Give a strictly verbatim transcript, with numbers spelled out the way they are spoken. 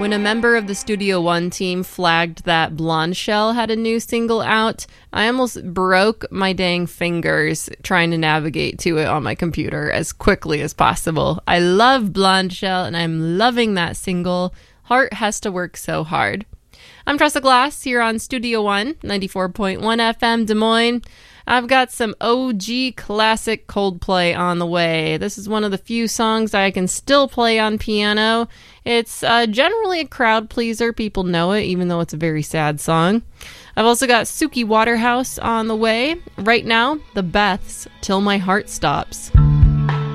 When a member of the Studio One team flagged that Blonde Shell had a new single out, I almost broke my dang fingers trying to navigate to it on my computer as quickly as possible. I love Blonde Shell and I'm loving that single. Heart has to work so hard. I'm Tressa Glass here on Studio One, ninety-four point one F M Des Moines. I've got some O G classic Coldplay on the way. This is one of the few songs I can still play on piano. It's uh, generally a crowd pleaser. People know it, even though it's a very sad song. I've also got Suki Waterhouse on the way. Right now, The Beths, Till My Heart Stops.